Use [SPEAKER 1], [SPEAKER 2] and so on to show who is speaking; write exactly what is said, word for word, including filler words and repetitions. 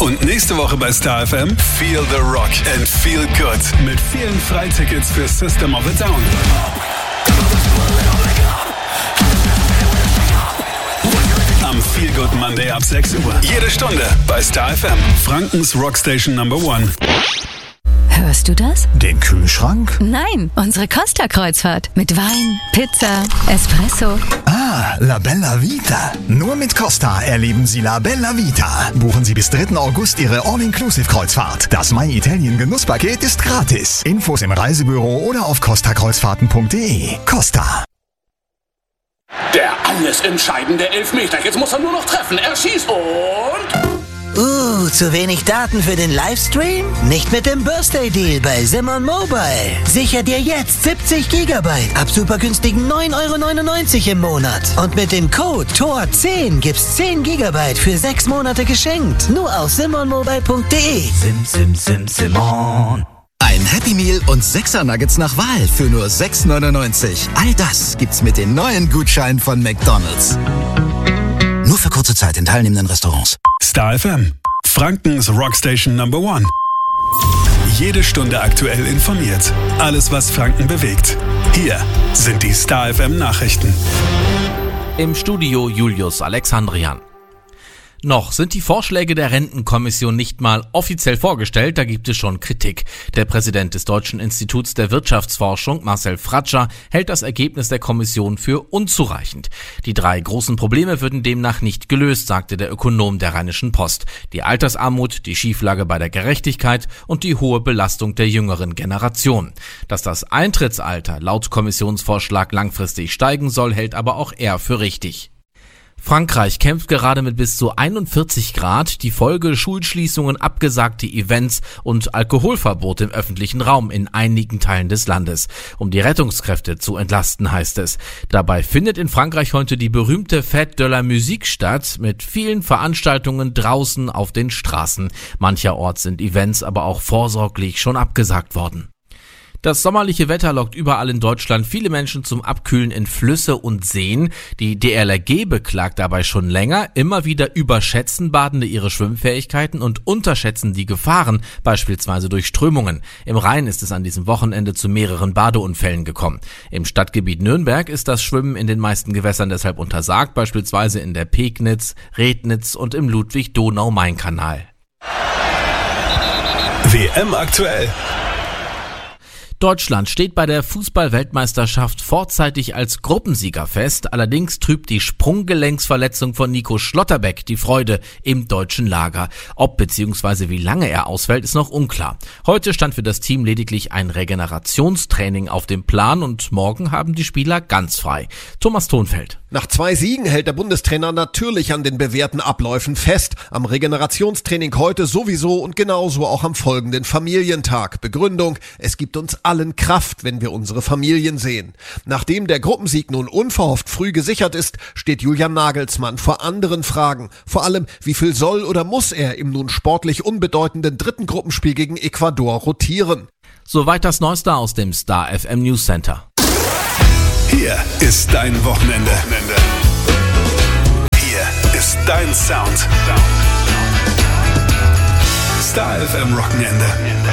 [SPEAKER 1] Und nächste Woche bei Star F M Feel the Rock and Feel Good mit vielen Freitickets für System of a Down. Am Feel Good Monday ab sechs Uhr. Jede Stunde bei Star F M. Frankens Rockstation Number One.
[SPEAKER 2] Hörst du das?
[SPEAKER 3] Den Kühlschrank?
[SPEAKER 2] Nein, unsere Costa-Kreuzfahrt. Mit Wein, Pizza, Espresso.
[SPEAKER 3] Ah, La Bella Vita. Nur mit Costa erleben Sie La Bella Vita. Buchen Sie bis dritten August Ihre All-Inclusive-Kreuzfahrt. Das My Italien Genusspaket ist gratis. Infos im Reisebüro oder auf costa kreuzfahrten punkt de. Costa.
[SPEAKER 4] Der alles entscheidende Elfmeter. Jetzt muss er nur noch treffen. Er schießt und...
[SPEAKER 5] Uh, zu wenig Daten für den Livestream? Nicht mit dem Birthday Deal bei Simon Mobile. Sicher dir jetzt siebzig Gigabyte ab super günstigen neun Euro neunundneunzig im Monat. Und mit dem Code T O R zehn gibt's zehn Gigabyte für sechs Monate geschenkt. Nur auf simon mobile punkt de.
[SPEAKER 6] Sim, sim, sim, Simon. Ein Happy Meal und sechser Nuggets nach Wahl für nur sechs neunundneunzig. All das gibt's mit den neuen Gutscheinen von McDonald's. Nur für kurze Zeit in teilnehmenden Restaurants.
[SPEAKER 1] Star F M. Frankens Rockstation Number One. Jede Stunde aktuell informiert. Alles, was Franken bewegt. Hier sind die Star F M Nachrichten.
[SPEAKER 7] Im Studio Julius Alexandrian. Noch sind die Vorschläge der Rentenkommission nicht mal offiziell vorgestellt, da gibt es schon Kritik. Der Präsident des Deutschen Instituts der Wirtschaftsforschung, Marcel Fratscher, hält das Ergebnis der Kommission für unzureichend. Die drei großen Probleme würden demnach nicht gelöst, sagte der Ökonom der Rheinischen Post. Die Altersarmut, die Schieflage bei der Gerechtigkeit und die hohe Belastung der jüngeren Generation. Dass das Eintrittsalter laut Kommissionsvorschlag langfristig steigen soll, hält aber auch er für richtig. Frankreich kämpft gerade mit bis zu einundvierzig Grad, die Folge Schulschließungen, abgesagte Events und Alkoholverbot im öffentlichen Raum in einigen Teilen des Landes. Um die Rettungskräfte zu entlasten, heißt es. Dabei findet in Frankreich heute die berühmte Fête de la Musique statt, mit vielen Veranstaltungen draußen auf den Straßen. Mancherorts sind Events aber auch vorsorglich schon abgesagt worden. Das sommerliche Wetter lockt überall in Deutschland viele Menschen zum Abkühlen in Flüsse und Seen. Die D L R G beklagt dabei schon länger, immer wieder überschätzen Badende ihre Schwimmfähigkeiten und unterschätzen die Gefahren, beispielsweise durch Strömungen. Im Rhein ist es an diesem Wochenende zu mehreren Badeunfällen gekommen. Im Stadtgebiet Nürnberg ist das Schwimmen in den meisten Gewässern deshalb untersagt, beispielsweise in der Pegnitz, Rednitz und im Ludwig-Donau-Main-Kanal.
[SPEAKER 1] W M aktuell.
[SPEAKER 7] Deutschland steht bei der Fußball-Weltmeisterschaft vorzeitig als Gruppensieger fest. Allerdings trübt die Sprunggelenksverletzung von Nico Schlotterbeck die Freude im deutschen Lager. Ob bzw. wie lange er ausfällt, ist noch unklar. Heute stand für das Team lediglich ein Regenerationstraining auf dem Plan und morgen haben die Spieler ganz frei. Thomas Thonfeld.
[SPEAKER 8] Nach zwei Siegen hält der Bundestrainer natürlich an den bewährten Abläufen fest. Am Regenerationstraining heute sowieso und genauso auch am folgenden Familientag. Begründung: Es gibt uns allen Kraft, wenn wir unsere Familien sehen. Nachdem der Gruppensieg nun unverhofft früh gesichert ist, steht Julian Nagelsmann vor anderen Fragen. Vor allem, wie viel soll oder muss er im nun sportlich unbedeutenden dritten Gruppenspiel gegen Ecuador rotieren?
[SPEAKER 7] Soweit das Neueste aus dem Star F M News Center.
[SPEAKER 1] Hier ist dein Wochenende. Hier ist dein Sound. Star F M Wochenende.